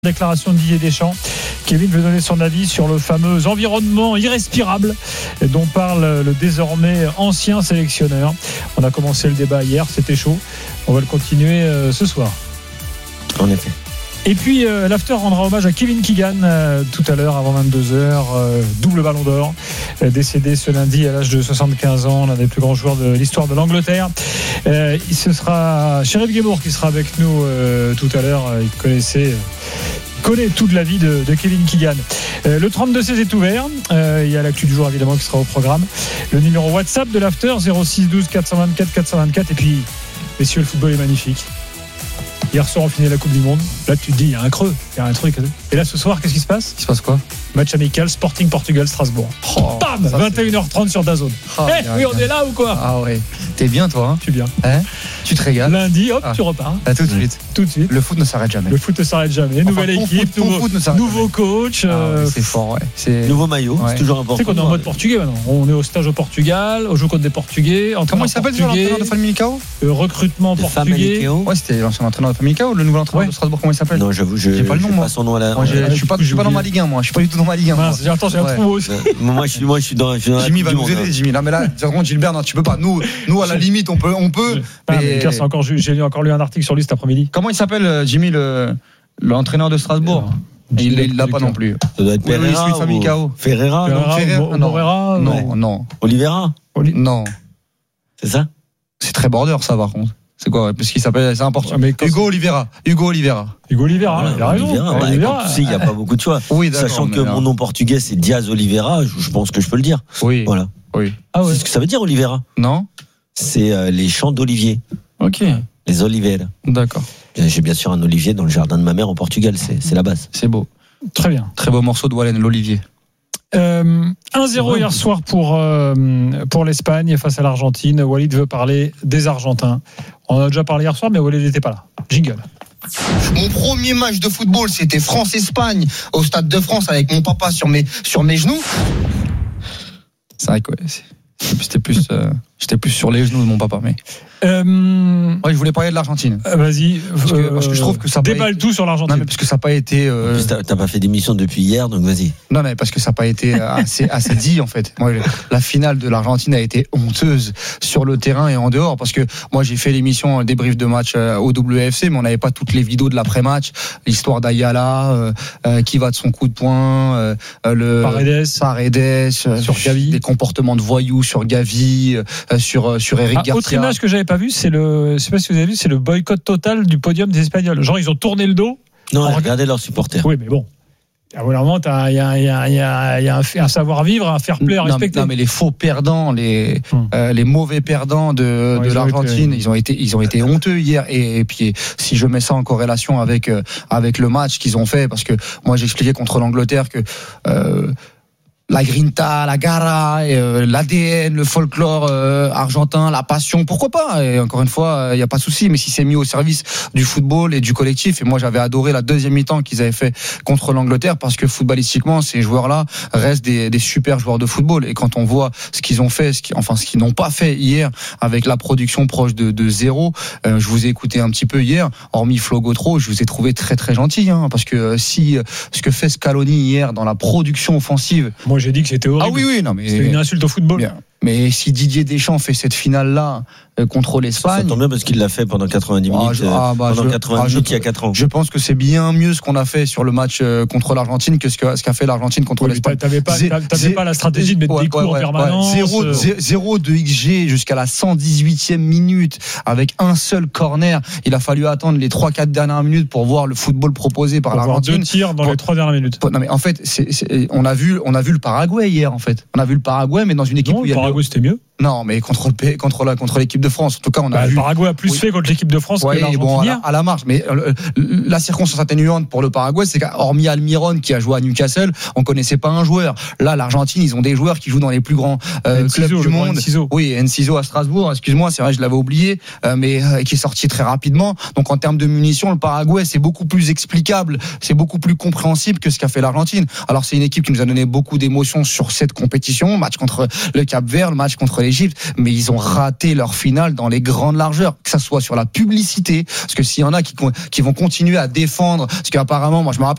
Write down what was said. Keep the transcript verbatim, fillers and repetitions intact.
Déclaration de Didier Deschamps. Kevin veut donner son avis sur le fameux environnement irrespirable dont parle le désormais ancien sélectionneur. On a commencé le débat hier, c'était chaud. On va le continuer euh, ce soir. En effet. Et puis euh, l'after rendra hommage à Kevin Keegan euh, tout à l'heure avant vingt-deux heures, euh, double ballon d'or, euh, décédé ce lundi à l'âge de soixante-quinze ans, l'un des plus grands joueurs de l'histoire de l'Angleterre. Euh, ce sera Sheriff Guébour qui sera avec nous euh, tout à l'heure. Il connaissait, il connaît toute la vie de, de Kevin Keegan. Euh, le trente-deux seize est ouvert. Euh, il y a l'actu du jour évidemment qui sera au programme. Le numéro WhatsApp de l'after zéro six douze quatre cent vingt-quatre quatre cent vingt-quatre. Et puis, messieurs, le football est magnifique. Hier soir, on finit la Coupe du Monde. Là, tu te dis, il y a un creux, il y a un truc. Et là, ce soir, qu'est-ce qui se passe ? Il se passe quoi ? Match amical, Sporting Portugal, Strasbourg. Oh, Bam ! vingt et une heures trente sur DAZN. Oh, Eh, oui, on est là ou quoi ? Ah ouais. T'es bien, toi, hein ? Je suis bien. Hein ? Tu te régales ? Lundi, hop, Ah. tu repars. À tout de suite. Tout de suite. Le foot ne s'arrête jamais. Le foot ne s'arrête jamais. Enfin, Nouvelle ton équipe, foot- ton nouveau, foot ne s'arrête nouveau coach. Ah ouais, euh, c'est fort, ouais. C'est... Nouveau maillot, Ouais. c'est toujours Tu important. sais qu'on est en mode portugais maintenant. On est au stage au Portugal, on joue contre des Portugais. Comment il s'appelle déjà portugais, l'entraîneur de Famicao ? euh, recrutement De portugais. Famalicão. Ouais, c'était l'ancien entraîneur de Famicao, le nouvel entraîneur Ouais. de Strasbourg, comment il s'appelle ? Non, j'avoue, je J'ai pas le nom, j'ai moi. pas son nom à la. Moi, j'ai- Ouais, je suis pas, je suis pas dans ma Ligue un, moi. Je suis pas du tout dans ma Ligue un. moi. Mince, attends, j'ai un Ouais. trou aussi. Moi, je suis, moi, je suis dans. Je suis dans la Jimmy Coupe va du nous Monde, aider, hein. Jimmy. Là, mais là, par contre, Gilbert, non, tu peux pas. Nous, nous, à la limite, on peut, on peut. Ah, mais mais- Pierre, c'est encore, j'ai lu- encore lu un article sur lui cet après-midi. Comment il s'appelle, euh, Jimmy, le, l'entraîneur de Strasbourg ? Il, il l'a pas non plus. Ça doit être Oui, oui, Pereira celui de Famicao. ou Ferreira, non Ferreira, Ferreira, Mo- non. Moreira, Non, ouais. non, Oliveira, Oli- non. c'est ça? C'est très border, ça, par contre. C'est quoi ouais, parce qu'il s'appelle, c'est important. Ouais, mais quand Hugo Oliveira. Hugo Oliveira. Hugo Oliveira, Ouais, il a raison. Oliveira, ouais, Oliveira, quand tu sais, il n'y a pas beaucoup de choix. Oui, d'accord. Sachant mais que là- mon nom portugais, c'est Diaz Oliveira, je, je pense que je peux le dire. Oui. Voilà. Oui. Ah ouais. C'est ce que ça veut dire, Oliveira. Non. C'est euh, les champs d'oliviers, Ok. les olivelles. D'accord. J'ai bien sûr un olivier dans le jardin de ma mère au Portugal, c'est, c'est la base. C'est beau. Très bien. Très beau morceau de Wallen, l'Olivier. Euh, un zéro hier soir pour, euh, pour l'Espagne face à l'Argentine. Walid veut parler des Argentins. On en a déjà parlé hier soir, mais Walid n'était pas là. Jingle. Mon premier match de football, c'était France-Espagne au Stade de France avec mon papa sur mes, sur mes genoux. C'est vrai que ouais, c'est- c'était plus, euh, j'étais plus sur les genoux de mon papa, mais. Euh, Ouais, je voulais parler de l'Argentine. vas-y. Parce que- euh, parce que je trouve que ça déballe paye- tout sur Non, l'Argentine. mais parce que ça n'a pas été. En euh, plus, t'as, t'as pas fait d'émission depuis hier, donc vas-y. Non, mais parce que ça n'a pas été assez, assez dit, en fait. Moi, la finale de l'Argentine a été honteuse sur le terrain et en dehors. Parce que moi, j'ai fait l'émission un débrief de match euh, au W F C, mais on n'avait pas toutes les vidéos de l'après-match. L'histoire d'Ayala, euh, euh, qui va de son coup de poing, euh, euh, le. Paredes. Paredes, euh, Sur Gavi. Des comportements de voyous sur Gavi, euh, sur, euh, sur Eric Ah, autre Garcia. image que j'avais pas vue, c'est le, je sais pas si vous avez vu, c'est le boycott total du podium des Espagnols. Genre, ils ont tourné le dos. Non, On regardez leurs supporters. Oui, mais bon. À un moment, il y a, y a, y a, y a un, un savoir-vivre, un fair play à Non, mais- respecter. non, mais les faux perdants, les Hum. euh, les mauvais perdants de, Ouais, de ils ont l'Argentine, été- ils ont été ils ont été honteux hier. Et, et puis si je mets ça en corrélation avec euh, avec le match qu'ils ont fait, parce que moi j'expliquais contre l'Angleterre que euh, la grinta, la gara, et, euh, l'A D N, le folklore euh, argentin, la passion, pourquoi pas ? Et encore une fois, il n'y a pas de souci, mais si c'est mis au service du football et du collectif, et moi j'avais adoré la deuxième mi-temps qu'ils avaient fait contre l'Angleterre, parce que footballistiquement, ces joueurs-là restent des, des super joueurs de football. Et quand on voit ce qu'ils ont fait, ce qui, enfin ce qu'ils n'ont pas fait hier, avec la production proche de, de zéro, euh, je vous ai écouté un petit peu hier, hormis Flo Gautreau, je vous ai trouvé très très gentil, hein, parce que euh, si euh, ce que fait Scaloni hier dans la production offensive. Moi, j'ai dit que c'était horrible. Ah oui, oui, non, mais. C'était une insulte au football. Bien. Mais si Didier Deschamps fait cette finale-là euh, contre Ça l'Espagne. tombe bien parce qu'il l'a fait pendant quatre-vingt-dix minutes. Ah, je- euh, ah, bah, pendant je- quatre-vingts ah, je- minutes il y a quatre ans. Je pense que c'est bien mieux ce qu'on a fait sur le match euh, contre l'Argentine que ce que- ce qu'a fait l'Argentine contre Oui, mais l'Espagne. t'avais pas, Zé- t'avais zé- pas la stratégie de mettre Ouais, des coups ouais, en ouais, permanence. ouais. Zéro, euh, zé- zéro de X G jusqu'à la cent dix-huitième minute avec un seul corner. Il a fallu attendre les trois quatre dernières minutes pour voir le football proposé par pour voir deux l'Argentine. tirs dans Pour- les trois dernières minutes. Non mais en fait, c'est- c'est- on a vu, on a vu le Paraguay hier en fait. On a vu le Paraguay, mais dans une équipe Non, où il le y a Paraguay, c'était mieux. non, mais contre le P- contre la contre l'équipe de France. En tout cas, on a Bah, vu. le Paraguay a plus Oui. fait contre l'équipe de France Ouais, que l'Argentine bon, à la, hier. à la marge. Mais euh, la circonstance atténuante pour le Paraguay, c'est qu'hormis Almiron qui a joué à Newcastle, on connaissait pas un joueur. Là, l'Argentine, ils ont des joueurs qui jouent dans les plus grands euh, Enciso, clubs du le grand monde. Enciso. Oui, Enciso à Strasbourg. Excuse-moi, c'est vrai, je l'avais oublié, euh, mais euh, qui est sorti très rapidement. Donc, en termes de munitions, le Paraguay, c'est beaucoup plus explicable, c'est beaucoup plus compréhensible que ce qu'a fait l'Argentine. Alors, c'est une équipe qui nous a donné beaucoup d'émotions sur cette compétition. Match contre le Cap-Vert, le match contre l'Égypte. l'Égypte, mais ils ont raté leur finale dans les grandes largeurs, que ça soit sur la publicité, parce que s'il y en a qui, qui vont continuer à défendre, parce qu'apparemment, moi je me rappelle